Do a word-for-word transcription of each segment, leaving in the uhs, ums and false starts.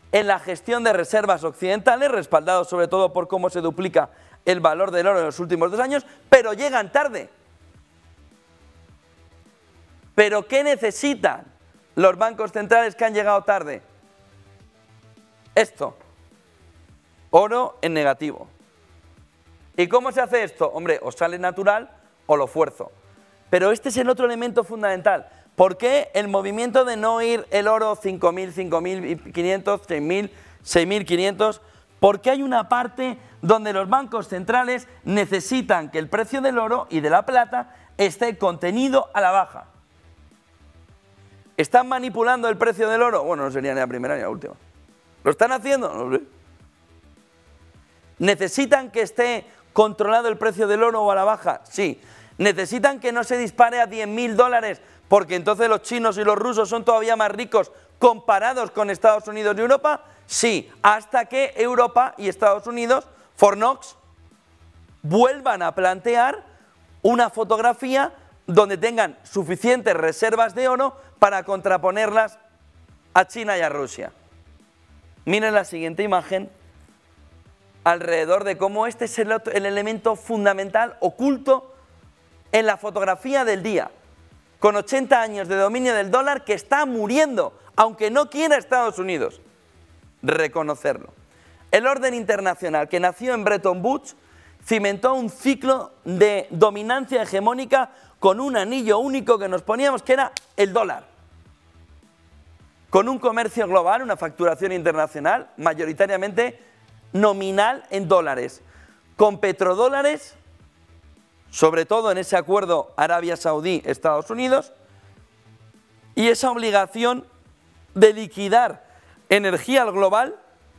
en la gestión de reservas occidentales, respaldado sobre todo por cómo se duplica el valor del oro en los últimos dos años, pero llegan tarde. ¿Pero qué necesitan los bancos centrales que han llegado tarde? Esto, oro en negativo. ¿Y cómo se hace esto? Hombre, o sale natural o lo fuerzo. Pero este es el otro elemento fundamental. ¿Por qué el movimiento de no ir el oro cinco mil, cinco mil quinientos, seis mil, seis mil quinientos? Porque hay una parte donde los bancos centrales necesitan que el precio del oro y de la plata esté contenido a la baja. ¿Están manipulando el precio del oro? Bueno, no sería ni la primera ni la última. ¿Lo están haciendo? No lo sé. ¿Necesitan que esté controlado el precio del oro o a la baja? Sí. ¿Necesitan que no se dispare a diez mil dólares porque entonces los chinos y los rusos son todavía más ricos comparados con Estados Unidos y Europa? Sí, hasta que Europa y Estados Unidos, Fornox, vuelvan a plantear una fotografía donde tengan suficientes reservas de oro para contraponerlas a China y a Rusia. Miren la siguiente imagen alrededor de cómo este es el, otro, el elemento fundamental oculto en la fotografía del día, con ochenta años de dominio del dólar que está muriendo, aunque no quiera Estados Unidos reconocerlo. El orden internacional que nació en Bretton Woods cimentó un ciclo de dominancia hegemónica con un anillo único que nos poníamos, que era el dólar. Con un comercio global, una facturación internacional, mayoritariamente nominal en dólares, con petrodólares, sobre todo en ese acuerdo Arabia Saudí-Estados Unidos, y esa obligación de liquidar energía global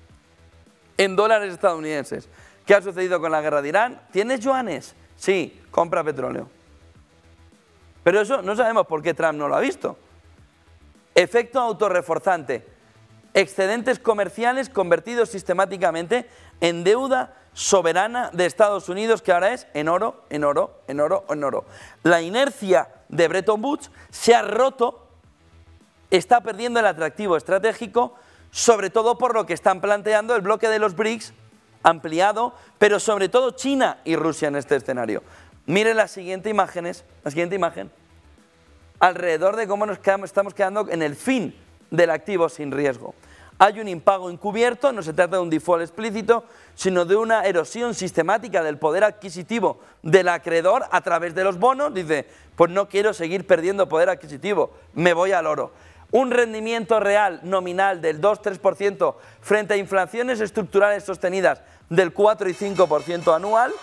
en dólares estadounidenses. ¿Qué ha sucedido con la guerra de Irán? ¿Tienes yuanes? Sí, compra petróleo. Pero eso no sabemos por qué Trump no lo ha visto. Efecto autorreforzante. Excedentes comerciales convertidos sistemáticamente en deuda soberana de Estados Unidos, que ahora es en oro, en oro, en oro, en oro. La inercia de Bretton Woods se ha roto, está perdiendo el atractivo estratégico, sobre todo por lo que están planteando el bloque de los BRICS ampliado, pero sobre todo China y Rusia en este escenario. Miren las siguientes imágenes, la siguiente imagen, alrededor de cómo nos quedamos, estamos quedando en el fin del activo sin riesgo. Hay un impago encubierto, no se trata de un default explícito, sino de una erosión sistemática del poder adquisitivo del acreedor a través de los bonos. Dice, pues no quiero seguir perdiendo poder adquisitivo, me voy al oro. Un rendimiento real nominal del dos a tres por ciento frente a inflaciones estructurales sostenidas del cuatro y cinco por ciento anual.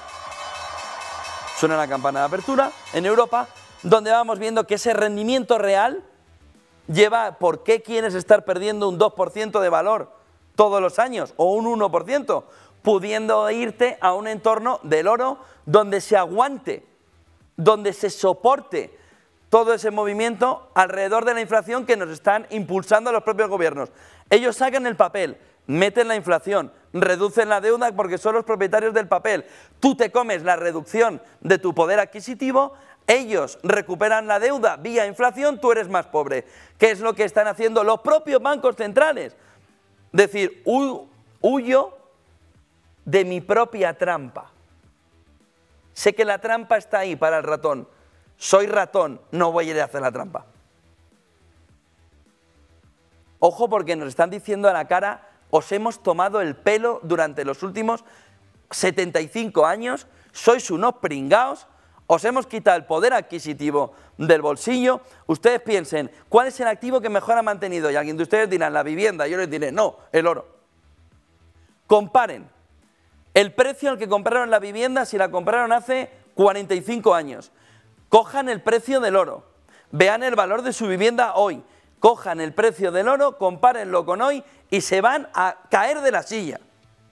Suena la campana de apertura en Europa, donde vamos viendo que ese rendimiento real lleva, ¿por qué quieres estar perdiendo un dos por ciento de valor todos los años o un uno por ciento? Pudiendo irte a un entorno del oro donde se aguante, donde se soporte todo ese movimiento alrededor de la inflación que nos están impulsando los propios gobiernos. Ellos sacan el papel, meten la inflación, reducen la deuda porque son los propietarios del papel. Tú te comes la reducción de tu poder adquisitivo, ellos recuperan la deuda vía inflación, tú eres más pobre. ¿Qué es lo que están haciendo los propios bancos centrales? Decir, huyo de mi propia trampa. Sé que la trampa está ahí para el ratón. Soy ratón, no voy a ir a hacer la trampa. Ojo, porque nos están diciendo a la cara, os hemos tomado el pelo durante los últimos setenta y cinco años, sois unos pringaos, os hemos quitado el poder adquisitivo del bolsillo. Ustedes piensen, ¿cuál es el activo que mejor ha mantenido? Y alguien de ustedes dirá, la vivienda. Yo les diré, no, el oro. Comparen el precio al que compraron la vivienda si la compraron hace cuarenta y cinco años. Cojan el precio del oro, vean el valor de su vivienda hoy, cojan el precio del oro, compárenlo con hoy y se van a caer de la silla.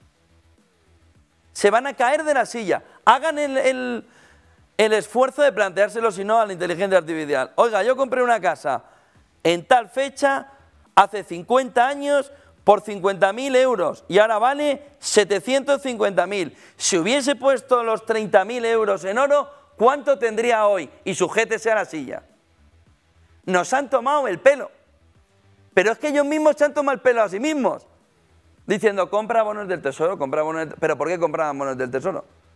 Se van a caer de la silla. Hagan el, el, el esfuerzo de planteárselo, si no, a la inteligencia artificial. Oiga, yo compré una casa en tal fecha, hace cincuenta años, por cincuenta mil euros y ahora vale setecientos cincuenta mil. Si hubiese puesto los treinta mil euros en oro, ¿cuánto tendría hoy? Y sujétese a la silla. Nos han tomado el pelo. Pero es que ellos mismos se han tomado el pelo a sí mismos. diciendo compra bonos del Tesoro, compra bonos del... ¿Pero por qué compraban bonos del Tesoro?